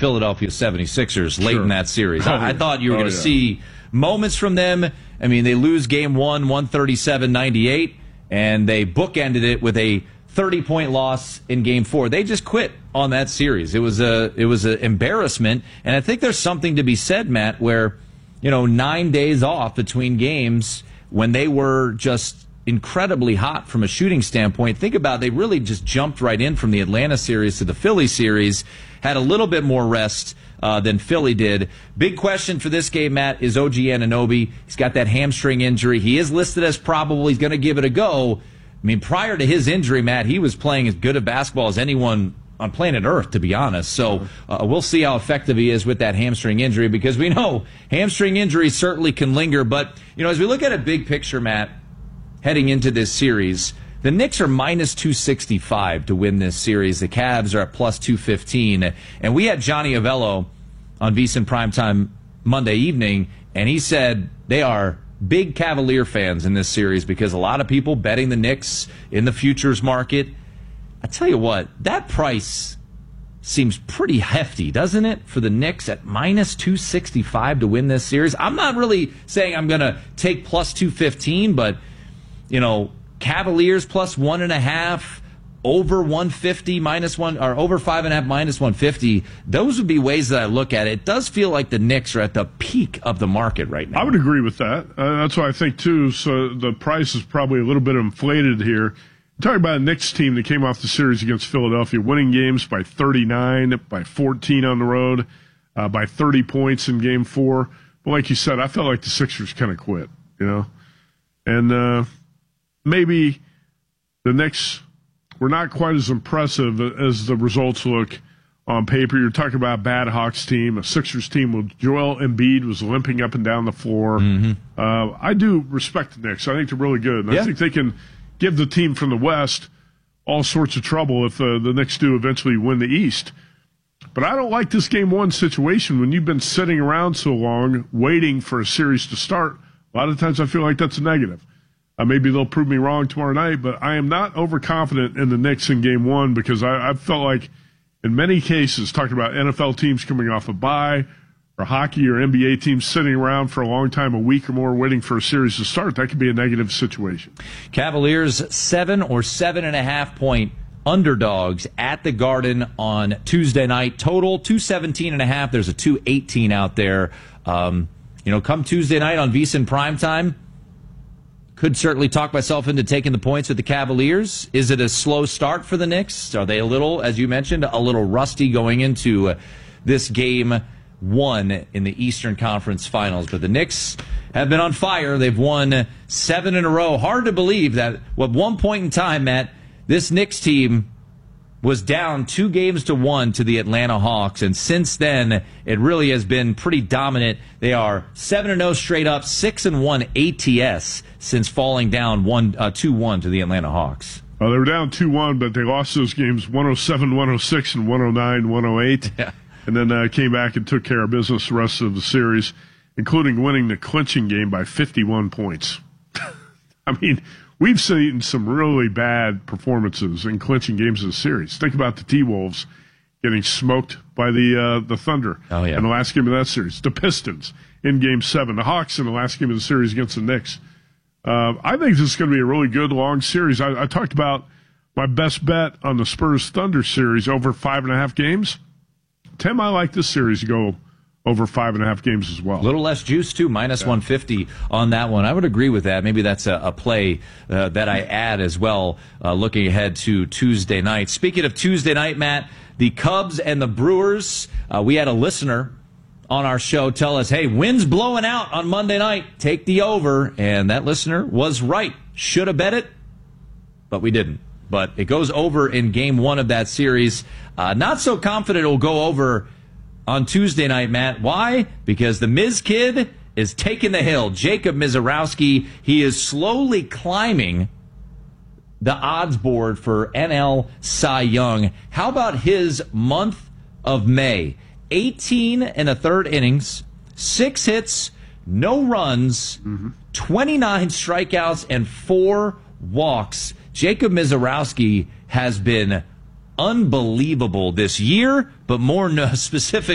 Philadelphia 76ers late in that series. I thought you were going to see moments from them. I mean, they lose game one, 137-98, and they bookended it with a 30-point loss in game four. They just quit on that series. It was an embarrassment, and I think there's something to be said, Matt, where 9 days off between games when they were just incredibly hot from a shooting standpoint. Think about it, they really just jumped right in from the Atlanta series to the Philly series, had a little bit more rest than Philly did. Big question for this game, Matt, is OG Anunoby. He's got that hamstring injury. He is listed as probable. He's going to give it a go. I mean, prior to his injury, Matt, he was playing as good a basketball as anyone on planet Earth, to be honest. So we'll see how effective he is with that hamstring injury, because we know hamstring injuries certainly can linger. But, as we look at a big picture, Matt, heading into this series, the Knicks are minus 265 to win this series. The Cavs are at plus 215. And we had Johnny Avello on VSiN Primetime Monday evening, and he said they are big Cavalier fans in this series because a lot of people betting the Knicks in the futures market. I tell you what, that price seems pretty hefty, doesn't it, for the Knicks at minus 265 to win this series? I'm not really saying I'm going to take plus 215, but, Cavaliers plus 1.5, over 150 minus one, or over 5.5 minus 150. Those would be ways that I look at it. It does feel like the Knicks are at the peak of the market right now. I would agree with that. That's what I think too. So the price is probably a little bit inflated here. You're talking about a Knicks team that came off the series against Philadelphia, winning games by 39, by 14 on the road, by 30 points in Game 4. But like you said, I felt like the Sixers kind of quit, and maybe the Knicks were not quite as impressive as the results look on paper. You're talking about a bad Hawks team, a Sixers team with Joel Embiid was limping up and down the floor. I do respect the Knicks. I think they're really good. And I think they can give the team from the West all sorts of trouble if the Knicks do eventually win the East. But I don't like this Game 1 situation when you've been sitting around so long waiting for a series to start. A lot of times I feel like that's a negative. Maybe they'll prove me wrong tomorrow night, but I am not overconfident in the Knicks in Game 1 because I felt like in many cases, talking about NFL teams coming off a bye or hockey or NBA teams sitting around for a long time, a week or more, waiting for a series to start, that could be a negative situation. Cavaliers 7 or 7.5 point underdogs at the Garden on Tuesday night. Total 217.5. There's a 218 out there. Come Tuesday night on VSiN Primetime, could certainly talk myself into taking the points with the Cavaliers. Is it a slow start for the Knicks? Are they a little, as you mentioned, a little rusty going into this Game 1 in the Eastern Conference Finals? But the Knicks have been on fire. They've won 7 in a row. Hard to believe that at one point in time, Matt, this Knicks team was down 2-1 to the Atlanta Hawks, and since then, it really has been pretty dominant. They are 7-0 straight up, 6-1 ATS since falling down 2-1 to the Atlanta Hawks. They were down 2-1, but they lost those games 107-106 and 109-108. Yeah. And then came back and took care of business the rest of the series, including winning the clinching game by 51 points. I mean, we've seen some really bad performances in clinching games of the series. Think about the T-Wolves getting smoked by the Thunder in the last game of that series. The Pistons in Game 7. The Hawks in the last game of the series against the Knicks. I think this is going to be a really good, long series. I talked about my best bet on the Spurs-Thunder series over 5.5 games. Tim, I like this series to go over 5.5 games as well. A little less juice, too, minus 150 on that one. I would agree with that. Maybe that's a play that I add as well, looking ahead to Tuesday night. Speaking of Tuesday night, Matt, the Cubs and the Brewers, we had a listener on our show tell us, hey, wind's blowing out on Monday night. Take the over. And that listener was right. Should have bet it, but we didn't. But it goes over in Game 1 of that series. Not so confident it'll go over on Tuesday night, Matt. Why? Because the Miz kid is taking the hill. Jacob Misiorowski, he is slowly climbing the odds board for NL Cy Young. How about his month of May? 18 and a third innings, 6 hits, no runs, 29 strikeouts, and 4 walks. Jacob Misiorowski has been unbelievable this year, but more specific